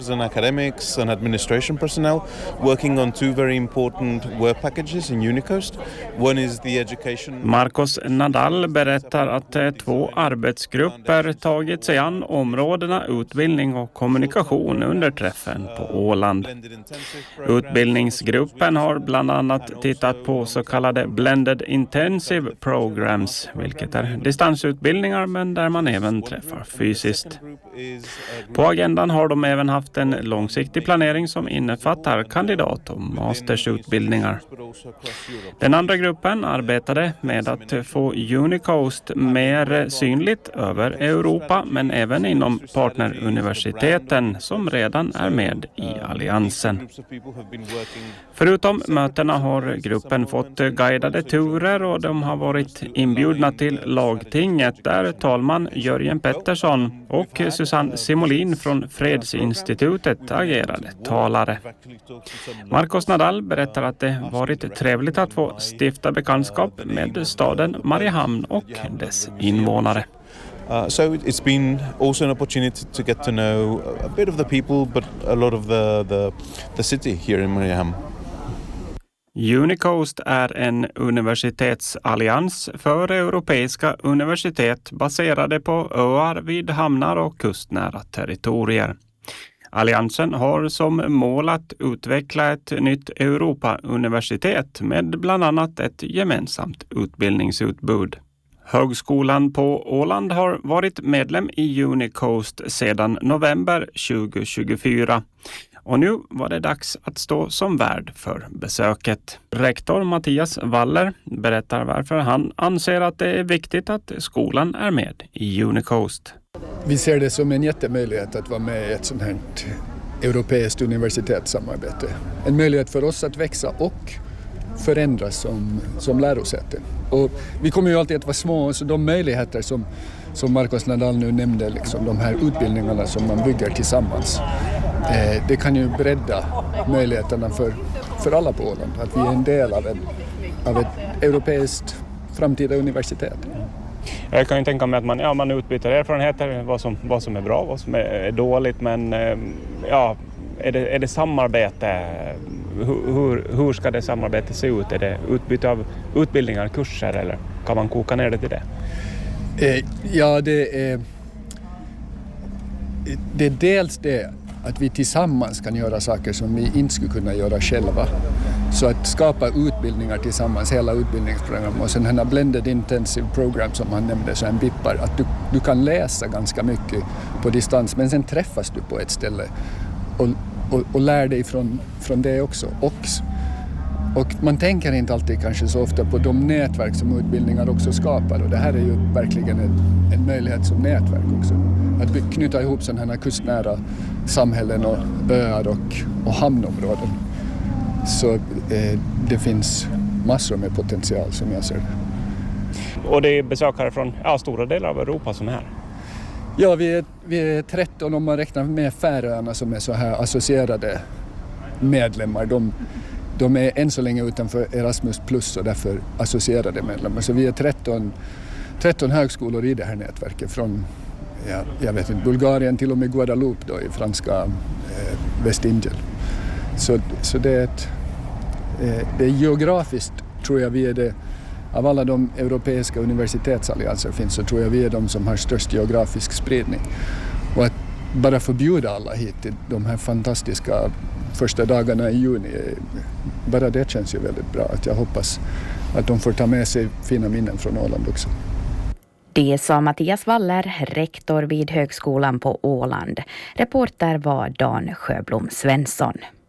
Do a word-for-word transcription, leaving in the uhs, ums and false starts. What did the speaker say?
And academics and administration personnel working on two very important work packages in Unicoast. One is the education. Marcos Nadal berättar att två arbetsgrupper tagit sig an områdena utbildning och kommunikation under träffen på Åland. Utbildningsgruppen har bland annat tittat på så kallade Blended Intensive Programs, vilket är distansutbildningar men där man även träffar fysiskt. På agendan har de även haft en långsiktig planering som innefattar kandidat- och mastersutbildningar. Den andra gruppen arbetade med att få Unicoast mer synligt över Europa men även inom partneruniversiteten som redan är med i alliansen. Förutom mötena har gruppen fått guidade turer och de har varit inbjudna till lagtinget där talman Jörgen Pettersson och Susanne Simolin från Fredsinstitutet agerade talare. Marcos Nadal berättar att det varit trevligt att få stifta bekantskap med staden Mariehamn och dess invånare. Uh, so it's been also an opportunity to get to know a bit of the people, but a lot of the the, the city here in Mariehamn. Unicoast är en universitetsallians för europeiska universitet baserade på öar vid hamnar och kustnära territorier. Alliansen har som mål att utveckla ett nytt Europa-universitet med bland annat ett gemensamt utbildningsutbud. Högskolan på Åland har varit medlem i Unicoast sedan november tjugohundratjugofyra. Och nu var det dags att stå som värd för besöket. Rektor Mattias Waller berättar varför han anser att det är viktigt att skolan är med i Unicoast. Vi ser det som en jättemöjlighet att vara med i ett sånt här europeiskt universitetssamarbete. En möjlighet för oss att växa och förändras som, som lärosäte. Och vi kommer ju alltid att vara små, så de möjligheter som, som Marcos Nadal nu nämnde, liksom, de här utbildningarna som man bygger tillsammans, eh, det kan ju bredda möjligheterna för, för alla på Åland. Att vi är en del av, en, av ett europeiskt framtida universitet. Jag kan ju tänka mig att man, ja, man utbyter erfarenheter, vad som, vad som är bra, vad som är dåligt, men ja, är det, är det samarbete? Hur, hur, hur ska det samarbetet se ut? Är det utbyte av utbildningar, kurser, eller kan man koka ner det till det? Eh, ja, det är, det är dels det att vi tillsammans kan göra saker som vi inte skulle kunna göra själva. Så att skapa utbildningar tillsammans, hela utbildningsprogram och sen den här Blended Intensive Program som han nämnde, så en bippar, att du, du kan läsa ganska mycket på distans men sen träffas du på ett ställe och, och, och lär dig från, från det också. Och, och man tänker inte alltid kanske så ofta på de nätverk som utbildningar också skapar, och det här är ju verkligen en, en möjlighet som nätverk också. Att knyta ihop sådana här kustnära samhällen och öar och, och hamnområden. Så eh, det finns massor med potential som jag ser det. Och det är besökare från ja, stora delar av Europa som är här? Ja, vi är, vi är tretton om man räknar med Färöarna som är så här associerade medlemmar. De, de är än så länge utanför Erasmus plus och därför associerade medlemmar. Så vi är tretton, tretton högskolor i det här nätverket från ja, jag vet inte, Bulgarien till och med Guadeloupe då, i franska eh, Västindien. Så, så det är ett, eh, det är geografiskt, tror jag vi är det, av alla de europeiska universitetsallianser finns, så tror jag vi är de som har störst geografisk spridning. Och att bara förbjuda alla hit till de här fantastiska första dagarna i juni, bara det känns ju väldigt bra. Att jag hoppas att de får ta med sig fina minnen från Åland också. Det sa Mattias Waller, rektor vid Högskolan på Åland. Reporter var Dan Sjöblom Svensson.